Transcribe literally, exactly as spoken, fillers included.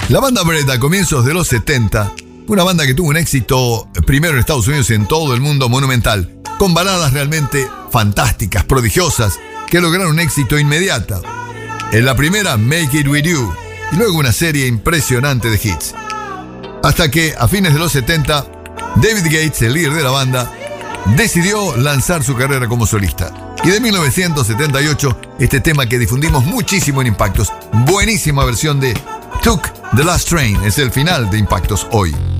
La banda Bread a comienzos de los setenta, una banda que tuvo un éxito primero en Estados Unidos y en todo el mundo monumental, con baladas realmente fantásticas, prodigiosas, que lograron un éxito inmediato. En la primera, Make It With You, y luego una serie impresionante de hits. Hasta que, a fines de los setenta, David Gates, el líder de la banda, decidió lanzar su carrera como solista. Y de mil novecientos setenta y ocho, este tema que difundimos muchísimo en Impactos, buenísima versión de Took the Last Train, es el final de Impactos hoy.